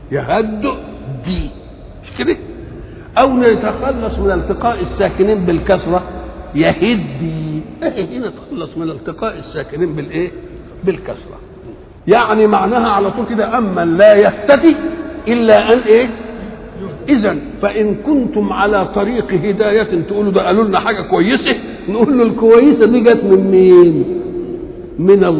يهدئ دي مش كده، او نتخلص من التقاء الساكنين بالكسره يهدي، هنا نتخلص من التقاء الساكنين بالايه؟ بالكسره. يعني معناها على طول كده اما لا يهتدي الا ان ايه؟ اذا فان كنتم على طريق هدايه تقولوا ده قالوا لنا حاجه كويسه، نقول له الكويسه دي جت من مين؟ من الله.